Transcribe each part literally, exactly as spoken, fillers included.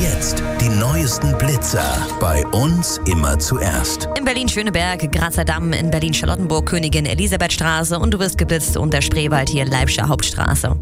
jetzt die neuesten Blitzer. Bei uns immer zuerst. In Berlin-Schöneberg, Grazer Damm, in Berlin-Charlottenburg, Königin Elisabethstraße und du wirst geblitzt unter Spreewald hier Leipziger Hauptstraße.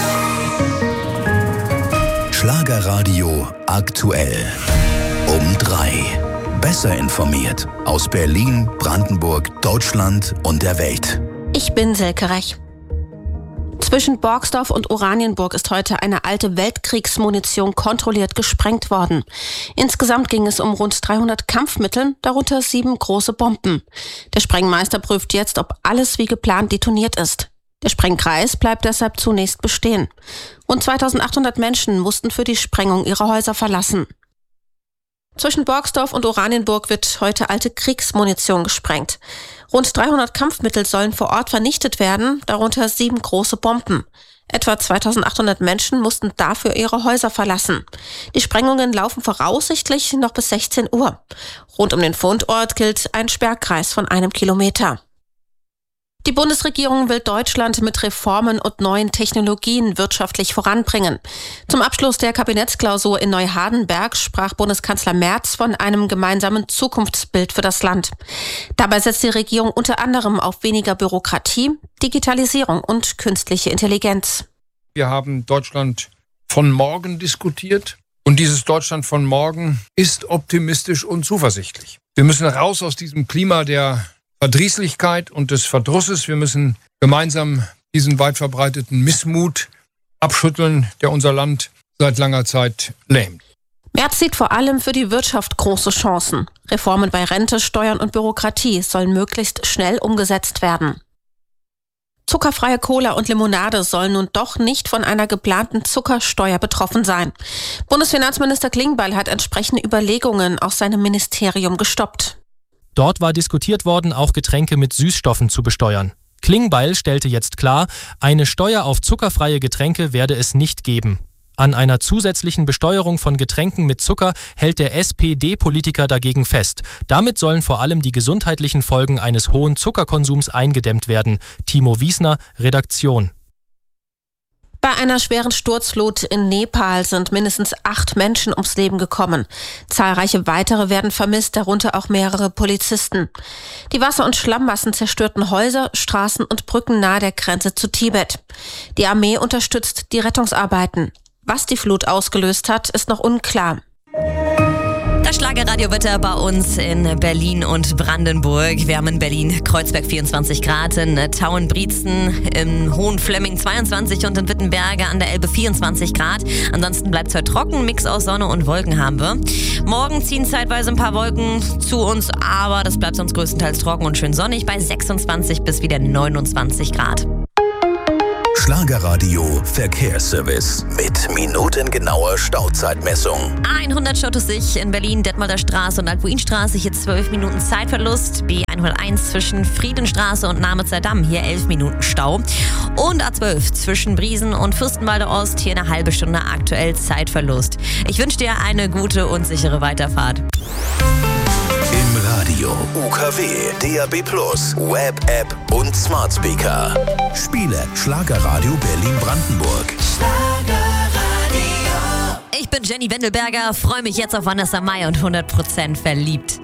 Schlagerradio aktuell. Um drei. Besser informiert aus Berlin, Brandenburg, Deutschland und der Welt. Ich bin Silke Rech. Zwischen Borgsdorf und Oranienburg ist heute eine alte Weltkriegsmunition kontrolliert gesprengt worden. Insgesamt ging es um rund dreihundert Kampfmittel, darunter sieben große Bomben. Der Sprengmeister prüft jetzt, ob alles wie geplant detoniert ist. Der Sprengkreis bleibt deshalb zunächst bestehen. Rund zweitausendachthundert Menschen mussten für die Sprengung ihre Häuser verlassen. Zwischen Borgsdorf und Oranienburg wird heute alte Kriegsmunition gesprengt. Rund dreihundert Kampfmittel sollen vor Ort vernichtet werden, darunter sieben große Bomben. Etwa zweitausendachthundert Menschen mussten dafür ihre Häuser verlassen. Die Sprengungen laufen voraussichtlich noch bis sechzehn Uhr. Rund um den Fundort gilt ein Sperrkreis von einem Kilometer. Die Bundesregierung will Deutschland mit Reformen und neuen Technologien wirtschaftlich voranbringen. Zum Abschluss der Kabinettsklausur in Neuhardenberg sprach Bundeskanzler Merz von einem gemeinsamen Zukunftsbild für das Land. Dabei setzt die Regierung unter anderem auf weniger Bürokratie, Digitalisierung und künstliche Intelligenz. Wir haben Deutschland von morgen diskutiert und dieses Deutschland von morgen ist optimistisch und zuversichtlich. Wir müssen raus aus diesem Klima der Verdrießlichkeit und des Verdrusses. Wir müssen gemeinsam diesen weit verbreiteten Missmut abschütteln, der unser Land seit langer Zeit lähmt. Merz sieht vor allem für die Wirtschaft große Chancen. Reformen bei Rente, Steuern und Bürokratie sollen möglichst schnell umgesetzt werden. Zuckerfreie Cola und Limonade sollen nun doch nicht von einer geplanten Zuckersteuer betroffen sein. Bundesfinanzminister Klingbeil hat entsprechende Überlegungen aus seinem Ministerium gestoppt. Dort war diskutiert worden, auch Getränke mit Süßstoffen zu besteuern. Klingbeil stellte jetzt klar, eine Steuer auf zuckerfreie Getränke werde es nicht geben. An einer zusätzlichen Besteuerung von Getränken mit Zucker hält der S P D-Politiker dagegen fest. Damit sollen vor allem die gesundheitlichen Folgen eines hohen Zuckerkonsums eingedämmt werden. Timo Wiesner, Redaktion. Bei einer schweren Sturzflut in Nepal sind mindestens acht Menschen ums Leben gekommen. Zahlreiche weitere werden vermisst, darunter auch mehrere Polizisten. Die Wasser- und Schlammmassen zerstörten Häuser, Straßen und Brücken nahe der Grenze zu Tibet. Die Armee unterstützt die Rettungsarbeiten. Was die Flut ausgelöst hat, ist noch unklar. Das Schlagerradiowetter bei uns in Berlin und Brandenburg. Wir haben in Berlin Kreuzberg vierundzwanzig Grad, in Tauenbrietzen, im Hohenflemming zweiundzwanzig und in Wittenberge an der Elbe vierundzwanzig Grad. Ansonsten bleibt es heute trocken, Mix aus Sonne und Wolken haben wir. Morgen ziehen zeitweise ein paar Wolken zu uns, aber das bleibt sonst größtenteils trocken und schön sonnig bei sechsundzwanzig bis wieder neunundzwanzig Grad. Schlagerradio Verkehrsservice mit minutengenauer Stauzeitmessung. A hundert staut es sich in Berlin, Detmolder Straße und Albuinstraße, hier zwölf Minuten Zeitverlust. B hunderteins zwischen Friedenstraße und Nametzer Damm, hier elf Minuten Stau. Und A zwölf zwischen Briesen und Fürstenwalde Ost, hier eine halbe Stunde aktuell Zeitverlust. Ich wünsche dir eine gute und sichere Weiterfahrt. Im Radio, U K W, D A B plus, Web-App und Smart Speaker. Spiele Schlagerradio Berlin-Brandenburg. Ich bin Jenny Wendelberger, freue mich jetzt auf Vanessa Mai und hundert Prozent verliebt.